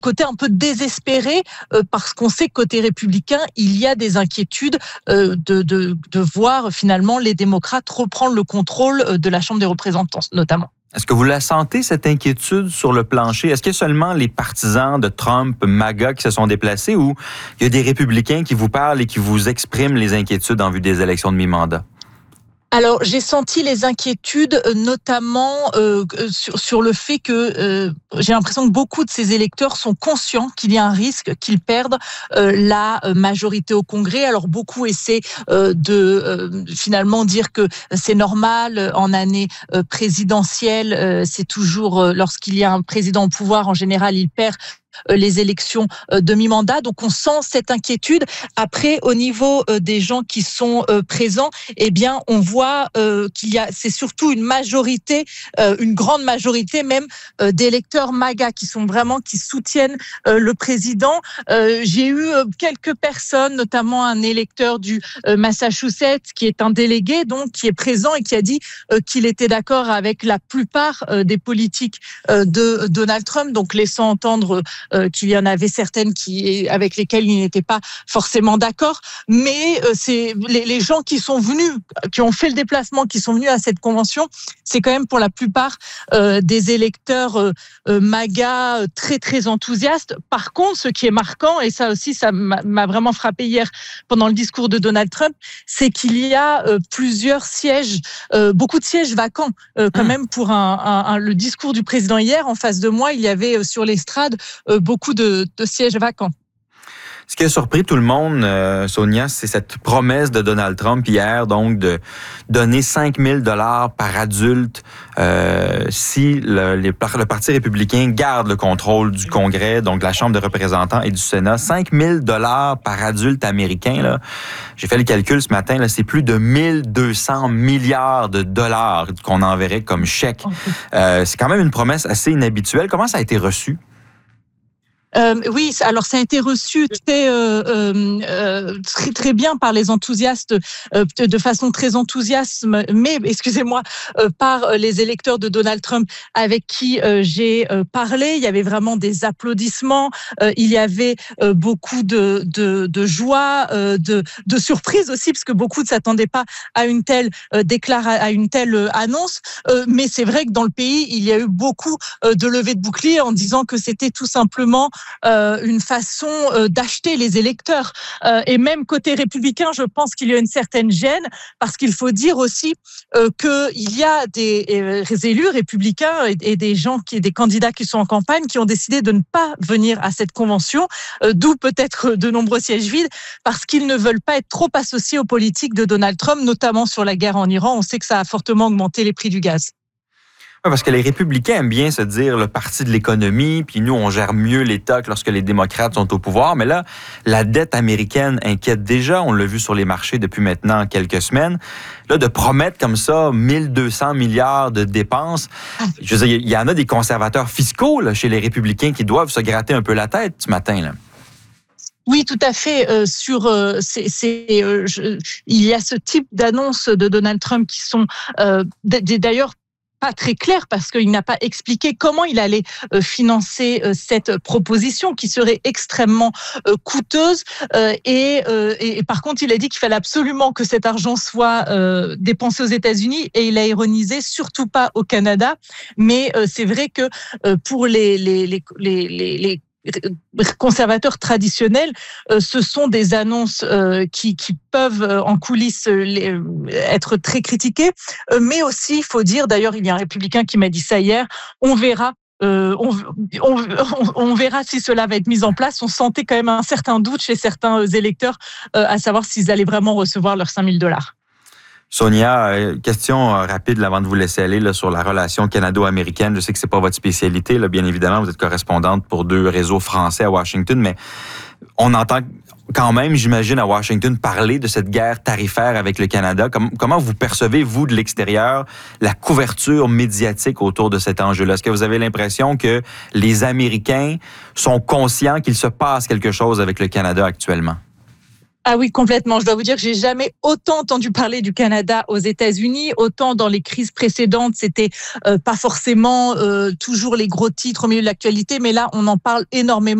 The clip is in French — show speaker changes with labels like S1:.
S1: côté un peu désespéré parce qu'on sait que côté républicain, il y a des inquiétudes de voir finalement les démocrates reprendre le contrôle de la Chambre des représentants, notamment.
S2: Est-ce que vous la sentez, cette inquiétude sur le plancher? Est-ce qu'il y a seulement les partisans de Trump, MAGA, qui se sont déplacés ou il y a des républicains qui vous parlent et qui vous expriment les inquiétudes en vue des élections de mi-mandat?
S1: Alors, j'ai senti les inquiétudes, notamment sur le fait que j'ai l'impression que beaucoup de ces électeurs sont conscients qu'il y a un risque qu'ils perdent la majorité au Congrès. Alors, beaucoup essaient de finalement dire que c'est normal en année présidentielle. C'est toujours lorsqu'il y a un président au pouvoir, en général, il perd les élections de mi-mandat. Donc, on sent cette inquiétude. Après, au niveau des gens qui sont présents, eh bien, on voit c'est surtout une majorité, une grande majorité même d'électeurs MAGA qui soutiennent le président. J'ai eu quelques personnes, notamment un électeur du Massachusetts qui est un délégué, donc qui est présent et qui a dit qu'il était d'accord avec la plupart des politiques de Donald Trump, donc laissant entendre qu'il y en avait certaines avec lesquelles il n'était pas forcément d'accord, mais c'est les gens qui sont venus, qui ont fait le déplacement, qui sont venus à cette convention, c'est quand même pour la plupart des électeurs MAGA très très enthousiastes. Par contre, ce qui est marquant, et ça aussi ça m'a vraiment frappé hier pendant le discours de Donald Trump, c'est qu'il y a plusieurs sièges, beaucoup de sièges vacants quand même pour le discours du président hier. En face de moi, il y avait sur l'estrade beaucoup de sièges vacants.
S2: Ce qui a surpris tout le monde, Sonia, c'est cette promesse de Donald Trump hier, donc de donner 5 000 $ par adulte si le Parti républicain garde le contrôle du Congrès, donc de la Chambre des représentants et du Sénat. 5 000 $ par adulte américain, là. J'ai fait le calcul ce matin, là, c'est plus de 1 200 milliards de dollars qu'on enverrait comme chèque. C'est quand même une promesse assez inhabituelle. Comment ça a été reçu?
S1: Oui, alors ça a été reçu très très bien par les enthousiastes, de façon très enthousiaste, mais excusez-moi, par les électeurs de Donald Trump avec qui j'ai parlé. Il y avait vraiment des applaudissements, il y avait beaucoup de joie, de surprise aussi, parce que beaucoup ne s'attendaient pas à une telle annonce. Mais c'est vrai que dans le pays, il y a eu beaucoup de levées de boucliers en disant que c'était tout simplement une façon d'acheter les électeurs. Et même côté républicain, je pense qu'il y a une certaine gêne, parce qu'il faut dire aussi qu'il y a des élus républicains et des candidats qui sont en campagne qui ont décidé de ne pas venir à cette convention, d'où peut-être de nombreux sièges vides, parce qu'ils ne veulent pas être trop associés aux politiques de Donald Trump, notamment sur la guerre en Iran. On sait que ça a fortement augmenté les prix du gaz.
S2: Oui, parce que les républicains aiment bien se dire le parti de l'économie, puis nous, on gère mieux l'État que lorsque les démocrates sont au pouvoir. Mais là, la dette américaine inquiète déjà. On l'a vu sur les marchés depuis maintenant quelques semaines. Là, de promettre comme ça 1 200 milliards de dépenses, je veux dire, il y en a des conservateurs fiscaux là, chez les républicains qui doivent se gratter un peu la tête ce matin, là.
S1: Oui, tout à fait. Il y a ce type d'annonces de Donald Trump qui sont d'ailleurs pas très clair, parce qu'il n'a pas expliqué comment il allait financer cette proposition qui serait extrêmement coûteuse. Et par contre, il a dit qu'il fallait absolument que cet argent soit dépensé aux États-Unis, et il a ironisé surtout pas au Canada. Mais c'est vrai que pour les conservateurs traditionnels, ce sont des annonces qui peuvent en coulisses être très critiquées, mais aussi, il faut dire, d'ailleurs, il y a un républicain qui m'a dit ça hier, on verra. On verra si cela va être mis en place. On sentait quand même un certain doute chez certains électeurs à savoir s'ils allaient vraiment recevoir leurs 5 000 $.
S2: Sonia, question rapide avant de vous laisser aller là, sur la relation canado-américaine. Je sais que c'est pas votre spécialité, là, bien évidemment. Vous êtes correspondante pour 2 réseaux français à Washington, mais on entend quand même, j'imagine, à Washington parler de cette guerre tarifaire avec le Canada. Comment vous percevez, vous, de l'extérieur, la couverture médiatique autour de cet enjeu-là? Est-ce que vous avez l'impression que les Américains sont conscients qu'il se passe quelque chose avec le Canada actuellement?
S1: Ah oui, complètement. Je dois vous dire que j'ai jamais autant entendu parler du Canada aux États-Unis. Autant dans les crises précédentes, c'était pas forcément toujours les gros titres au milieu de l'actualité, mais là, on en parle énormément.